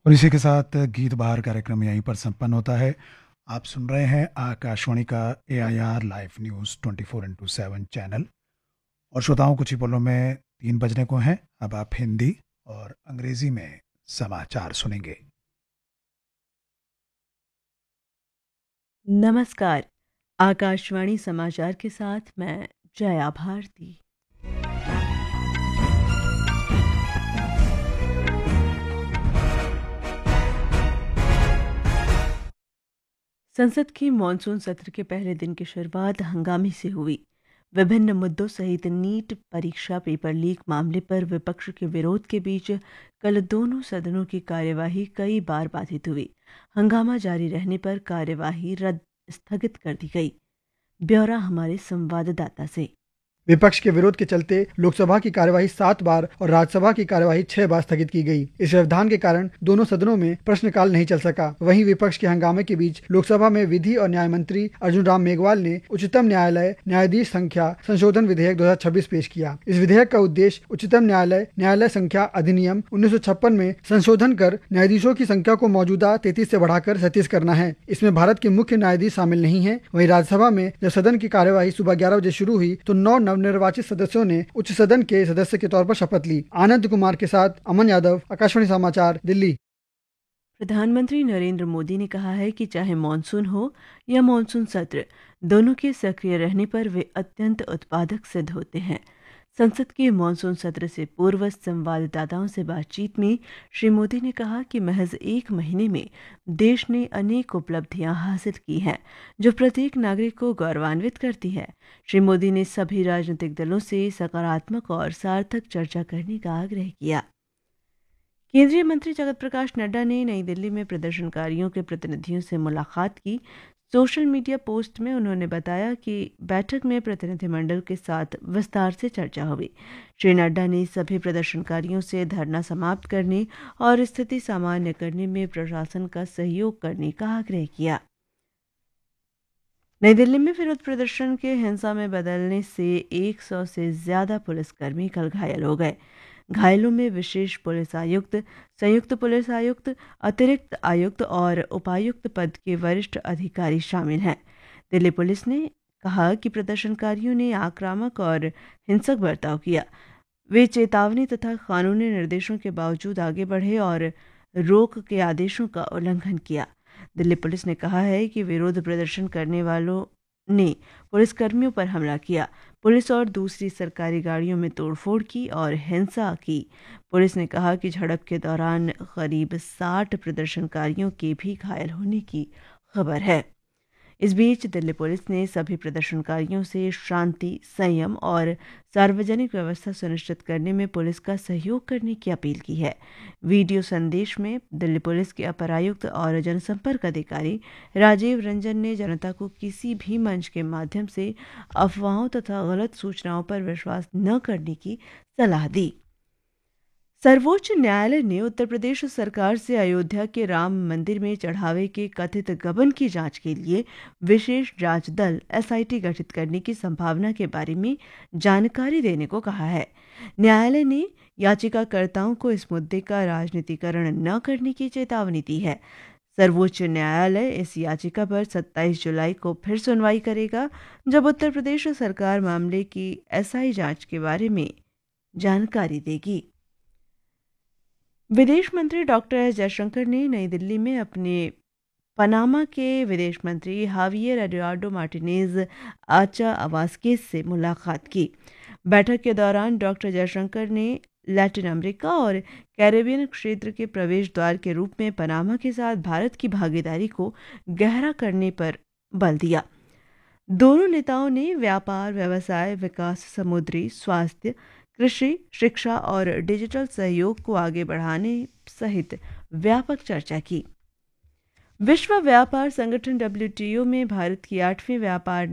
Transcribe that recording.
और इसी के साथ गीत बहार कार्यक्रम यहीं पर संपन्न होता है। आप सुन रहे हैं आकाशवाणी का AIR live news 24x7 channel. और श्रोताओं, कुछ ही पलों में 3 बजने को हैं। अब आप हिंदी और अंग्रेजी में समाचार सुनेंगे। नमस्कार। आकाशवाणी समाचार के साथ मैं जया भारती। संसद के मॉनसून सत्र के पहले दिन की शुरुआत हंगामे से हुई। विभिन्न मुद्दों सहित नीट परीक्षा पेपर लीक मामले पर विपक्ष के विरोध के बीच कल दोनों सदनों की कार्यवाही कई बार बाधित हुई। हंगामा जारी रहने पर कार्यवाही स्थगित कर दी गई। ब्यौरा हमारे संवाददाता से। विपक्ष के विरोध के चलते लोकसभा की कार्यवाही 7 बार और राज्यसभा की कार्यवाही 6 बार स्थगित की गई। इस व्यवधान के कारण दोनों सदनों में प्रश्नकाल नहीं चल सका। वहीं विपक्ष के हंगामे के बीच लोकसभा में विधि और न्याय मंत्री अर्जुन राम मेघवाल ने उच्चतम न्यायालय न्यायाधीश संख्या संशोधन विधेयक 2026 पेश किया। इस विधेयक का उद्देश्य उच्चतम न्यायालय न्यायालय संख्या अधिनियम 1956 में संशोधन कर न्यायाधीशों की संख्या को मौजूदा 33 से बढ़ाकर 37 करना है। इसमें भारत के मुख्य न्यायाधीश शामिल नहीं है। वहीं राज्यसभा में जब सदन की कार्यवाही सुबह 11 बजे शुरू हुई तो 9 नवनिर्वाचित सदस्यों ने उच्च सदन के सदस्य के तौर पर शपथ ली। आनंद कुमार के साथ अमन यादव, आकाशवाणी समाचार, दिल्ली। प्रधानमंत्री नरेंद्र मोदी ने कहा है कि चाहे मॉनसून हो या मॉनसून सत्र, दोनों के सक्रिय रहने पर वे अत्यंत उत्पादक सिद्ध होते हैं। संसद के मॉनसून सत्र से पूर्व संवाददाताओं से बातचीत में श्री मोदी ने कहा कि महज 1 महीने में देश ने अनेक उपलब्धियां हासिल की हैं, जो प्रत्येक नागरिक को गौरवान्वित करती है। श्री मोदी ने सभी राजनीतिक दलों से सकारात्मक और सार्थक चर्चा करने का आग्रह किया। केंद्रीय मंत्री जगत प्रकाश नड्डा ने नई दिल्ली में प्रदर्शनकारियों के प्रतिनिधियों से मुलाकात की। सोशल मीडिया पोस्ट में उन्होंने बताया कि बैठक में प्रतिनिधिमंडल के साथ विस्तार से चर्चा हुई। श्री नड्डा ने सभी प्रदर्शनकारियों से धरना समाप्त करने और स्थिति सामान्य करने में प्रशासन का सहयोग करने का आग्रह किया। नई दिल्ली में विरोध प्रदर्शन के हिंसा में बदलने से 100 से ज्यादा पुलिसकर्मी कल घायल हो गए। घायलों में विशेष पुलिस आयुक्त, संयुक्त पुलिस आयुक्त, अतिरिक्त आयुक्त और उपायुक्त पद के वरिष्ठ अधिकारी शामिल हैं। दिल्ली पुलिस ने कहा कि प्रदर्शनकारियों ने आक्रामक और हिंसक बर्ताव किया। वे चेतावनी तथा कानूनी निर्देशों के बावजूद आगे बढ़े और रोक के आदेशों का उल्लंघन किया। दिल्ली पुलिस ने कहा है कि विरोध प्रदर्शन करने वालों ने पुलिसकर्मियों पर हमला किया, पुलिस और दूसरी सरकारी गाड़ियों में तोड़फोड़ की और हिंसा की। पुलिस ने कहा कि झड़प के दौरान करीब 60 प्रदर्शनकारियों के भी घायल होने की खबर है। इस बीच दिल्ली पुलिस ने सभी प्रदर्शनकारियों से शांति, संयम और सार्वजनिक व्यवस्था सुनिश्चित करने में पुलिस का सहयोग करने की अपील की है। वीडियो संदेश में दिल्ली पुलिस के अपर आयुक्त और जनसंपर्क अधिकारी राजीव रंजन ने जनता को किसी भी मंच के माध्यम से अफवाहों तथा गलत सूचनाओं पर विश्वास न करने की सलाह दी। सर्वोच्च न्यायालय ने उत्तर प्रदेश सरकार से अयोध्या के राम मंदिर में चढ़ावे के कथित गबन की जांच के लिए विशेष जांच दल SIT गठित करने की संभावना के बारे में जानकारी देने को कहा है। न्यायालय ने याचिकाकर्ताओं को इस मुद्दे का राजनीतिकरण न करने की चेतावनी दी है। सर्वोच्च न्यायालय इस याचिका पर 27 जुलाई को फिर सुनवाई करेगा, जब उत्तर प्रदेश सरकार मामले की SI जांच के बारे में जानकारी देगी। विदेश मंत्री डॉक्टर एस जयशंकर ने नई दिल्ली में अपने पनामा के विदेश मंत्री हावियर एडुआर्डो मार्टिनेज आचा अवास्केस से मुलाकात की। बैठक के दौरान डॉक्टर जयशंकर ने लैटिन अमेरिका और कैरेबियन क्षेत्र के प्रवेश द्वार के रूप में पनामा के साथ भारत की भागीदारी को गहरा करने पर बल दिया। दोनों नेताओं ने व्यापार, व्यवसाय, विकास, समुद्री, स्वास्थ्य, कृषि, शिक्षा और डिजिटल सहयोग को आगे बढ़ाने सहित व्यापक चर्चा की। विश्व व्यापार संगठन WTO में भारत की 8वीं व्यापार